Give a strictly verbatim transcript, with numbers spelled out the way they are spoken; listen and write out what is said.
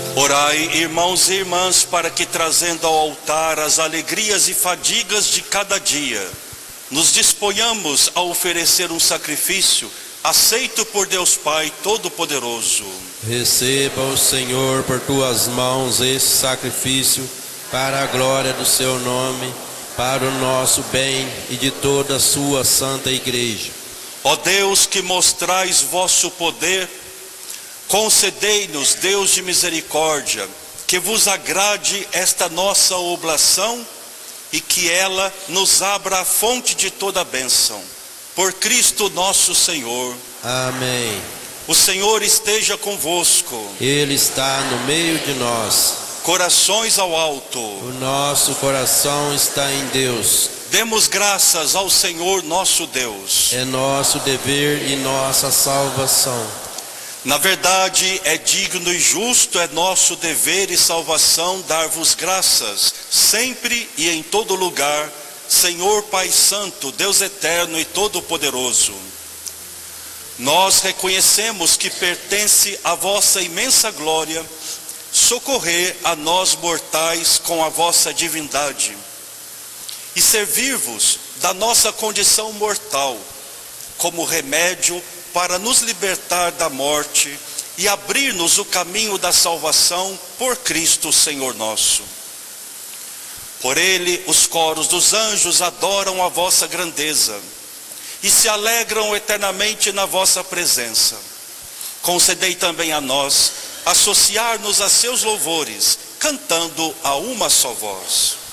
Orai, irmãos e irmãs, para que, trazendo ao altar as alegrias e fadigas de cada dia, nos disponhamos a oferecer um sacrifício aceito por Deus Pai Todo-Poderoso. Receba o Senhor por tuas mãos esse sacrifício, para a glória do seu nome, para o nosso bem e de toda a sua santa igreja. Ó Deus, que mostrais vosso poder, concedei-nos, Deus de misericórdia, que vos agrade esta nossa oblação e que ela nos abra a fonte de toda a bênção. Por Cristo nosso Senhor. Amém. O Senhor esteja convosco. Ele está no meio de nós. Corações ao alto. O nosso coração está em Deus. Demos graças ao Senhor nosso Deus. É nosso dever e nossa salvação. Na verdade, é digno e justo, é nosso dever e salvação dar-vos graças, sempre e em todo lugar, Senhor Pai Santo, Deus eterno e todo-poderoso. Nós reconhecemos que pertence à vossa imensa glória socorrer a nós mortais com a vossa divindade e servir-vos da nossa condição mortal como remédio para nos libertar da morte e abrir-nos o caminho da salvação por Cristo Senhor nosso. Por ele os coros dos anjos adoram a vossa grandeza e se alegram eternamente na vossa presença. Concedei também a nós associar-nos a seus louvores, cantando a uma só voz.